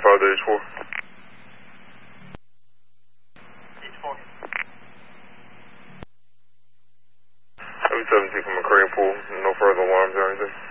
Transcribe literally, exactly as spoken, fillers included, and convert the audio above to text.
five to H four. H four. Heavy seventeen from McCrane Pool. No further alarms or anything.